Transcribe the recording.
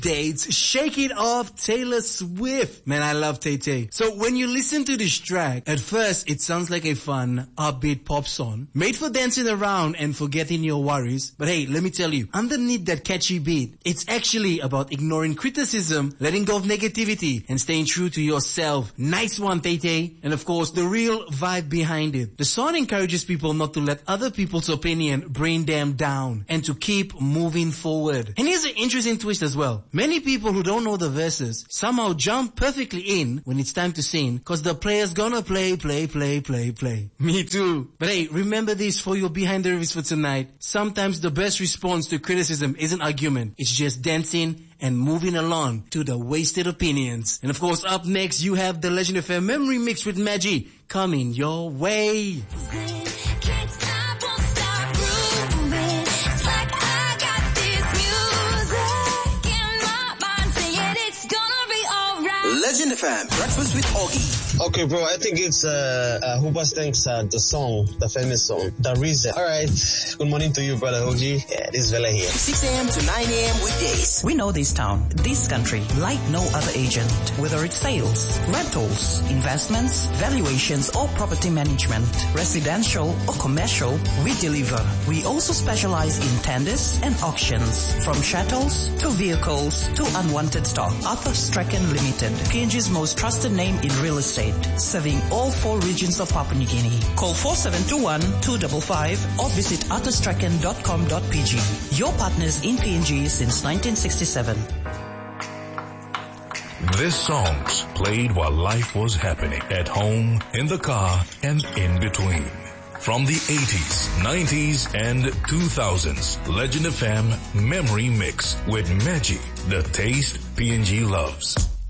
Dates, Shake It Off, Taylor Swift. Man, I love Tay-Tay. So when you listen to this track, at first it sounds like a fun, upbeat pop song, made for dancing around and forgetting your worries. But hey, let me tell you, underneath that catchy beat, it's actually about ignoring criticism, letting go of negativity, and staying true to yourself. Nice one, Tay-Tay. And of course, the real vibe behind it. The song encourages people not to let other people's opinion bring them down, and to keep moving forward. And here's an interesting twist as well. Many people who don't know the verses somehow jump perfectly in when it's time to sing, cause the player's gonna play. Me too. But hey, remember this for your behind the lyrics for tonight. Sometimes the best response to criticism isn't argument. It's just dancing and moving along to the wasted opinions. And of course, up next, you have the Legend FM Memory Mix with Maggie coming your way. Legend FM, Breakfast with Augie. Okay, bro, I think it's Hoopas Thanks, the song, the famous song, The Reason. Alright, good morning to you, brother Augie. Yeah, this is Vela here. 6 a.m. to 9 a.m. weekdays. We know this town, this country, like no other agent. Whether it's sales, rentals, investments, valuations, or property management, residential or commercial, we deliver. We also specialize in tenders and auctions, from chattels to vehicles to unwanted stock. Arthur Strachan Limited, PNG's most trusted name in real estate, serving all 4 regions of Papua New Guinea. Call 4721-255 or visit arthurstrachan.com.pg. Your partners in PNG since 1967. This song's played while life was happening, at home, in the car, and in between. From the 80s, 90s, and 2000s, Legend FM Memory Mix with Maggie, the taste PNG loves.